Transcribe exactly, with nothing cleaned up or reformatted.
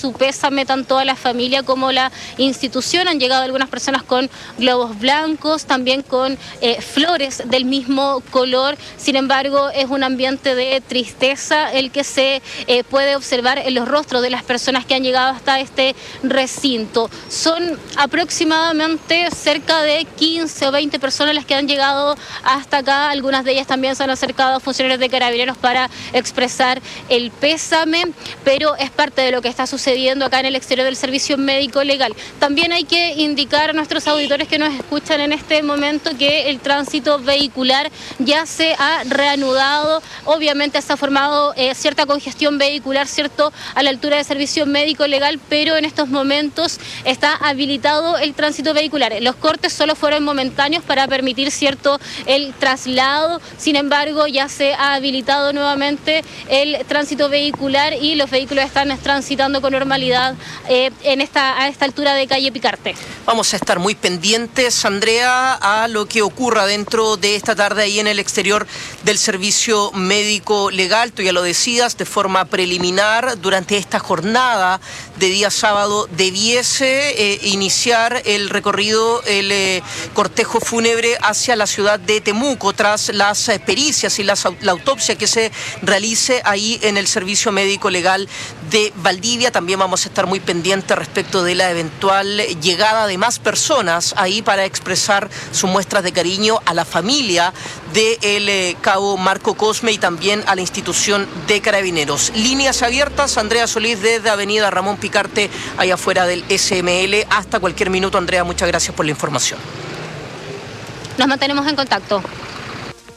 su pésame tanto a la familia como a la institución. Han llegado algunas personas con globos blancos, también con eh, flores del mismo color. Sin embargo, es un ambiente de tristeza el que se eh, puede observar en los rostros de las personas que han llegado hasta este recinto. Son aproximadamente cerca de quince o veinte personas las que han llegado hasta acá. Algunas de ellas también se han acercado a funcionarios de Carabineros para expresar el pésame, pero es parte de lo que está sucediendo acá en el exterior del servicio médico legal. También hay que indicar a nuestros auditores que nos escuchan en este momento que el tránsito vehicular ya se ha reanudado. Obviamente se ha formado eh, cierta congestión vehicular, ¿cierto?, a la altura del servicio médico legal, pero en estos momentos está habilitado el tránsito vehicular. Los cortes solo fueron momentáneos para permitir, ¿cierto?, el traslado. Sin embargo, ya se ha habilitado nuevamente el tránsito vehicular y los vehículos están transitando con normalidad eh, en esta, a esta altura de calle Picarte. Vamos a estar muy pendientes, Andrea, a lo que ocurra dentro de esta tarde ahí en el exterior del servicio médico legal. Tú ya lo decías, de forma preliminar, durante esta jornada de día sábado debiese eh, iniciar el recorrido, el eh, cortejo fúnebre hacia la ciudad de Temuco, tras las eh, pericias y las, la autopsia que se realice ahí en el servicio médico legal de Valdivia. También vamos a estar muy pendientes respecto de la eventual llegada de más personas ahí para expresar sus muestras de cariño a la familia del eh, cabo Marco Cosme y también a la institución de Carabineros. Líneas abiertas, Andrea Solís desde Avenida Ramón Picarte, allá afuera del S M L. Hasta cualquier minuto, Andrea, muchas gracias por la información. Nos mantenemos en contacto.